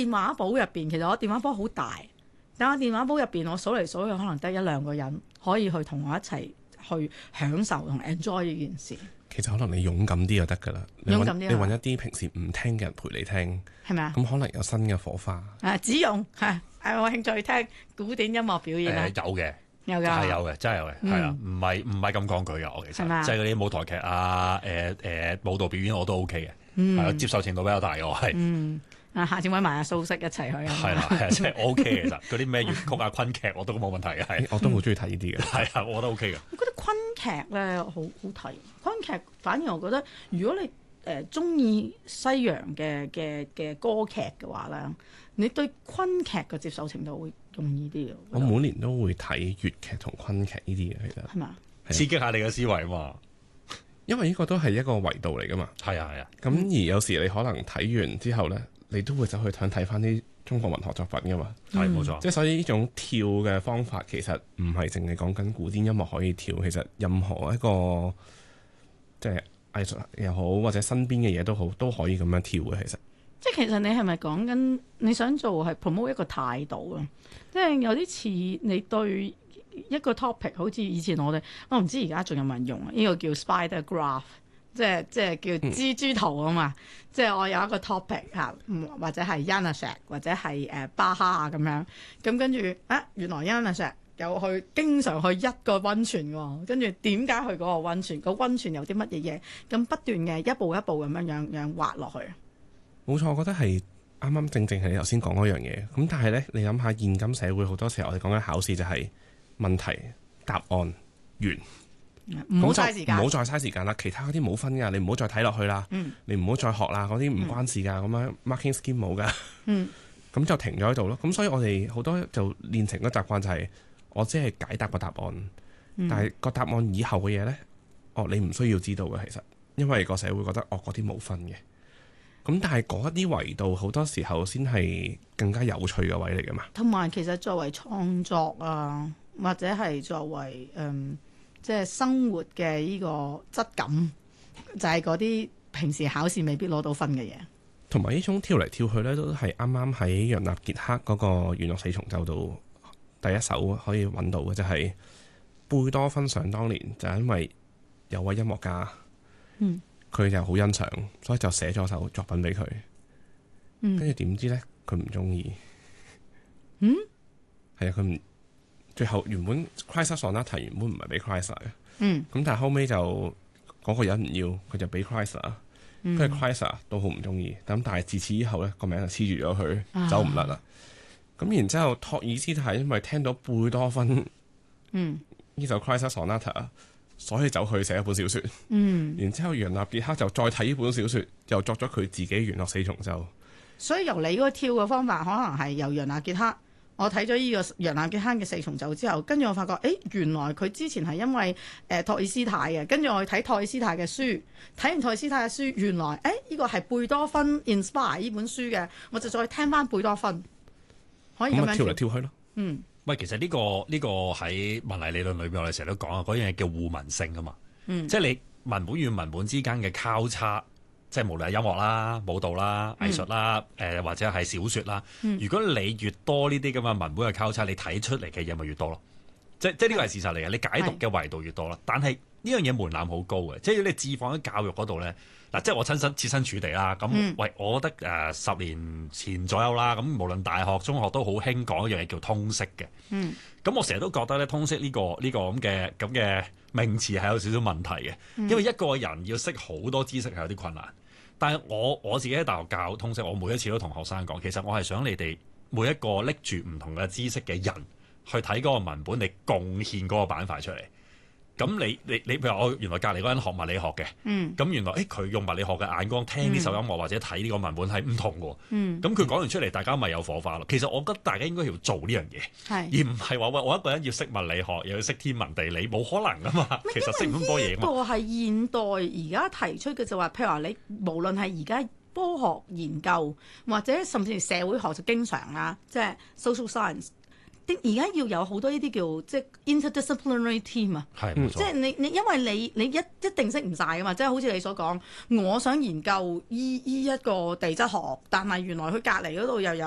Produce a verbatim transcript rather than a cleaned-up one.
電話簿入邊，其實我電話簿好大，但我電話簿入邊我數嚟數去，可能得一兩個人可以去同我一齊去享受同 enjoy 呢件事。 其實可能你勇敢啲就得㗎啦， 勇敢啲， 你揾一啲平時唔聽嘅人陪你聽， 係咪啊？ 咁可能有新嘅火花。 啊，子勇係係我興趣聽古典音樂表演啊、 呃，有嘅。 有㗎， 係有嘅，真係有嘅，係啊、嗯，唔係唔係咁抗拒嘅，我其實，即係嗰啲舞台劇啊，誒、呃、誒、呃、舞蹈表演我都 OK 嘅，係、嗯、啊，接受程度比較大嘅我係。嗯， 啊下次揾埋阿蘇軾一齊去啊。 係啦，係啊，即係 OK 嘅，其實嗰啲咩粵曲啊、昆劇我都冇問題嘅，係， 我都好中意睇呢啲嘅， 係啊，我覺得 OK 嘅。 我覺得昆劇咧好好睇，昆劇反而我覺得如果你誒中意西洋嘅嘅嘅歌劇嘅話咧，你對昆劇嘅接受程度會容易啲嘅。 我每年都會睇粵劇同昆劇呢啲嘅，其實係嘛？ 刺激下你嘅思維嘛， 因為呢個都係一個維度嚟噶嘛。 係啊係啊。 咁、嗯、而有時你可能睇完之後咧，你都會走去想睇翻啲中國文學作品噶嘛。 係冇錯。即係所以呢種跳嘅方法，其實唔係淨係講緊古典音樂可以跳，其實任何一個即係藝術又好，或者身邊嘅嘢都好，都可以咁樣跳嘅。其實， 即係其實你係咪講緊你想做係 promote 一個態度啊？即係有啲似你對一個 topic， 好似以前我哋，我唔知而家仲有冇人用啊？呢個叫 spider graph， 即係即係叫蜘蛛圖啊嘛。嗯、即係我有一個 topic 嚇，或者係 Janáček 或者係誒巴哈啊咁樣，咁跟住啊原來 Janáček有去經常去一個溫泉喎，跟住點解去嗰個溫泉？個溫泉有啲乜嘢嘢？咁不斷嘅一步一步咁樣樣樣滑落去。冇錯，我覺得係啱啱正正係你頭先講嗰樣嘢。咁但係咧，你諗下現今社會好多時候我哋講緊考試就係問題答案完， 唔好嘥時間， 唔好再嘥時間啦。其他嗰啲冇分㗎，你唔好再睇落去啦。嗯、你唔好再學啦，嗰啲唔關事㗎。咁、嗯、樣 marking scheme 冇㗎。嗯，咁就停咗喺度咯。咁所以我哋好多就練成個習慣就係、是。我只係解答個答案，嗯、但係個答案以後嘅嘢呢，哦，你唔需要知道嘅，其實，因為個社會覺得哦嗰啲冇分嘅，咁但係嗰一啲維度好多時候先係更加有趣嘅位嚟噶嘛。同埋其實作為創作啊，或者係作為嗯，即係生活嘅呢個質感，就係嗰啲平時考試未必攞到分嘅嘢。 同埋呢種跳嚟跳去呢，都係啱啱喺楊納傑克嗰個《弦樂四重奏》度。第一首可以揾到嘅就係貝多芬，想當年就係因為有位音樂家，嗯，佢就好欣賞，所以就寫咗首作品俾佢，嗯，跟住點知咧佢唔中意，嗯，係啊，佢唔最後原本 Kreisler Sonata 原本唔係俾 Kreisler 嘅，嗯，咁但係後尾就嗰個人唔要，佢就俾 Kreisler，跟住 Kreisler 都好唔中意，咁但係自此以後咧個名就黐住咗佢，啊、走唔甩啦。咁然之後，托爾斯泰因為聽到貝多芬嗯呢首 Kreisler Sonata， 所以走去寫一本小説。嗯，然之後楊納傑克就再睇呢本小説，又作咗佢自己弦樂四重奏。所以由你嗰個跳嘅方法，可能係由楊納傑克，我睇咗呢個楊納傑克嘅四重奏之後，跟住我發覺，誒原來佢之前係因為誒、呃、托爾斯泰嘅，跟住我去睇托爾斯泰嘅書，睇完托爾斯泰嘅書，原來誒呢、這個係貝多芬 inspire 呢本書嘅，我就再聽翻貝多芬。可以咁樣跳嚟跳去咯。嗯， 喂，其實呢、這個呢、這個喺文藝理論裏邊，我哋成日都講啊，嗰樣嘢叫互文性啊嘛。嗯，即係你文本與文本之間嘅交叉，即係無論係音樂啦、舞蹈啦、藝術啦，誒、嗯呃、或者係小説啦。嗯、如果你越多呢啲咁嘅文本嘅交叉，你睇出嚟嘅嘢咪越多咯。即即係呢個係事實嚟嘅，你解讀嘅維度越多啦。但係呢樣嘢門檻好高嘅，即係如果你置放喺教育嗰度咧。嗱，即係我親身設身處地啦，咁、嗯、喂，我覺得誒、呃、十年前左右啦，咁無論大學、中學都好興講一樣嘢叫通識嘅。嗯，咁我成日都覺得咧，通識呢、呢個呢、呢個咁嘅咁嘅名詞係有少少問題嘅，嗯、因為一個人要識好多知識係有啲困難。但係我我自己喺大學教通識，我每一次都同學生講，其實我係想你哋每一個拎住唔同嘅知識嘅人去睇嗰個文本，你貢獻嗰個板塊出嚟。咁你你你譬如我原來隔離嗰人學物理學嘅，咁、嗯、原來誒佢用物理學嘅眼光聽呢首音樂、嗯、或者睇呢個文本係唔同嘅，咁佢講完出嚟，大家咪有火花咯。其實我覺得大家應該要做呢樣嘢，是而唔係話喂我一個人要識物理學又要識天文地理，冇可能噶嘛。其實識咁多嘢嘛。呢個係現代而家提出嘅就話，譬如話你無論係而家科學研究或者甚至社會學就經常啦，即係 social science。而家要有好多呢啲叫即係 interdisciplinary team 啊，係冇錯，即係你你因為你你一一定識唔晒噶嘛，即係好似你所講，我想研究依依一個地質學，但係原來佢隔離嗰度又有。